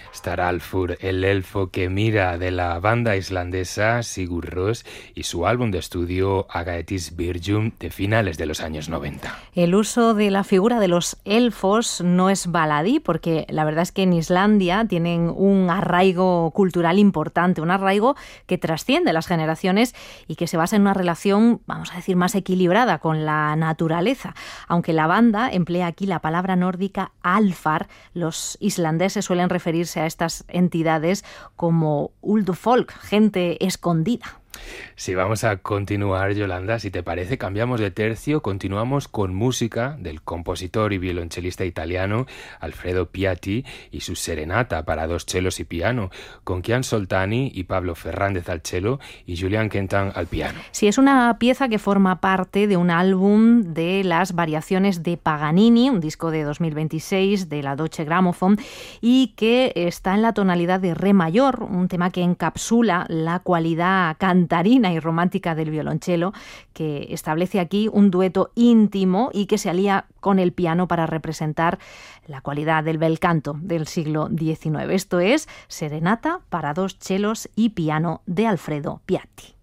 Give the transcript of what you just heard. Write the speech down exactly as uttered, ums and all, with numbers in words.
Staralfur, el elfo que mira, de la banda islandesa Sigur Rós, y su álbum de estudio Agaetis Byrjum de finales de los años noventa. El uso de la figura de los elfos no es baladí, porque la verdad es que en Islandia tienen un arraigo cultural importante, un arraigo que trasciende las generaciones y que se basa en una relación, vamos a decir, más equilibrada con la naturaleza. Aunque la banda emplea aquí la palabra nórdica alfar, los islandeses suelen referirse a estas entidades como uldufolk, gente escondida. Si vamos a continuar, Yolanda, si te parece, cambiamos de tercio, continuamos con música del compositor y violonchelista italiano Alfredo Piatti y su serenata para dos chelos y piano, con Kian Soltani y Pablo Fernández al cello y Julian Quentin al piano. Sí, es una pieza que forma parte de un álbum de las variaciones de Paganini, un disco de dos mil veintiséis de la Deutsche Grammophon, y que está en la tonalidad de re mayor, un tema que encapsula la cualidad cantarina y romántica del violonchelo, que establece aquí un dueto íntimo y que se alía con el piano para representar la cualidad del bel canto del siglo diecinueve. Esto es Serenata para dos chelos y piano de Alfredo Piatti.